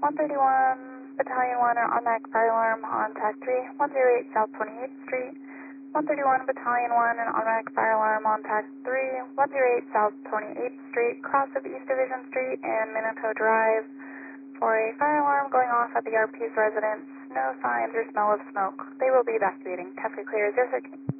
131 Battalion 1 automatic fire alarm on TAC 3, 108 South 28th Street. 131 Battalion 1 and automatic fire alarm on TAC 3, 108 South 28th Street, cross of East Division Street and Minato Drive for a fire alarm going off at the RP's residence. No signs or smell of smoke. They will be evacuating. Traffic clear 013.